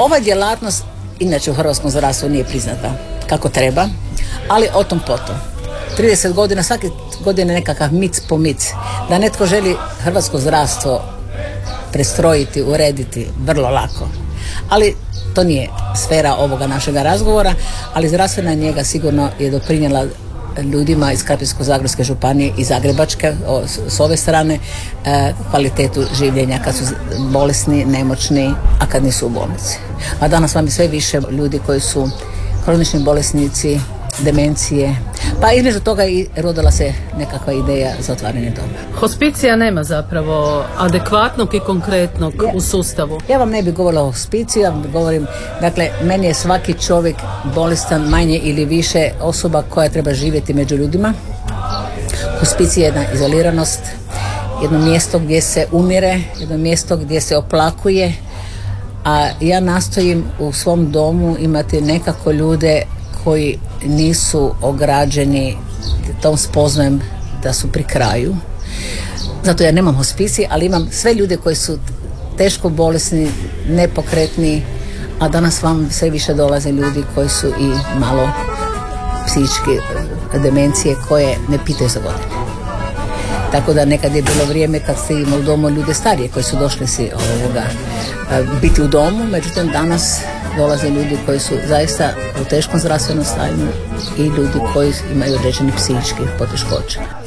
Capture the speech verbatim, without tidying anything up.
Ova djelatnost inače u hrvatskom zdravstvu nije priznata kako treba, ali o tom potom. trideset godina, svake godine nekakav mic po mic. Da netko želi hrvatsko zdravstvo prestrojiti, urediti, vrlo lako. Ali to nije sfera ovoga našega razgovora, ali zdravstvena njega sigurno je doprinijela ljudima iz Krapinsko-zagorske županije i Zagrebačke o, s ove strane e, kvalitetu življenja kad su bolesni, nemoćni, a kad nisu u bolnici. A danas vam je sve više ljudi koji su kronični bolesnici, demencije, pa između toga i rodila se nekakva ideja za otvaranje doma. Hospicija nema zapravo adekvatnog i konkretnog ja, u sustavu. Ja vam ne bih govorila o hospiciju, ja vam govorim, dakle, meni je svaki čovjek bolestan manje ili više osoba koja treba živjeti među ljudima. Hospicija je jedna izoliranost, jedno mjesto gdje se umire, jedno mjesto gdje se oplakuje, a ja nastojim u svom domu imati nekako ljude koji nisu ograđeni tom spoznajem da su pri kraju. Zato ja nemam hospicij, ali imam sve ljude koji su teško bolesni, nepokretni, a danas vam sve više dolaze ljudi koji su i malo psihičke demencije koje ne pitaju za godine. Tako da nekad je bilo vrijeme kad ste imali u domu ljude starije koji su došli si ovoga, biti u domu, međutim danas dolaze ljudi koji su zaista u teškom zdravstvenom stanju i ljudi koji imaju određeni psihički poteškoća.